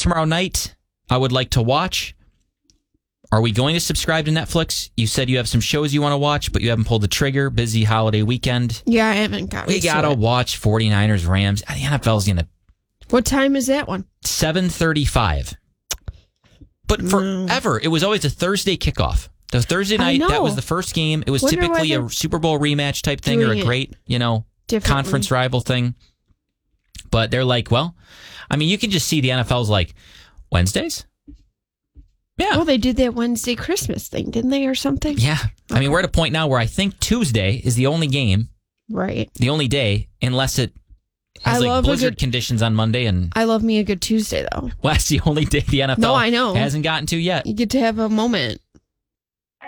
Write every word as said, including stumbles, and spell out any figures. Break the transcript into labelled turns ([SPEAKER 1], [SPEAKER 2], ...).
[SPEAKER 1] tomorrow night I would like to watch. Are we going to subscribe to Netflix? You said you have some shows you want to watch, but you haven't pulled the trigger. Busy holiday weekend.
[SPEAKER 2] Yeah, I haven't got
[SPEAKER 1] We got to watch 49ers Rams. The N F L's going to...
[SPEAKER 2] What time is that one?
[SPEAKER 1] seven thirty-five. But forever, it was always a Thursday kickoff. The Thursday night, that was the first game. It was
[SPEAKER 2] Wonder
[SPEAKER 1] typically a Super Bowl rematch type thing or a great, you know, conference rival thing. But they're like, well, I mean, you can just see the N F L's like, Wednesdays? Yeah.
[SPEAKER 2] Well, they did that Wednesday Christmas thing, didn't they, or something?
[SPEAKER 1] Yeah. I mean, we're at a point now where I think Tuesday is the only game.
[SPEAKER 2] Right.
[SPEAKER 1] The only day, unless it has
[SPEAKER 2] I
[SPEAKER 1] like blizzard
[SPEAKER 2] good,
[SPEAKER 1] conditions on Monday. And
[SPEAKER 2] I love me a good Tuesday, though.
[SPEAKER 1] Well, that's the only day the N F L
[SPEAKER 2] no, I know.
[SPEAKER 1] hasn't gotten to yet.
[SPEAKER 2] You get to have a moment.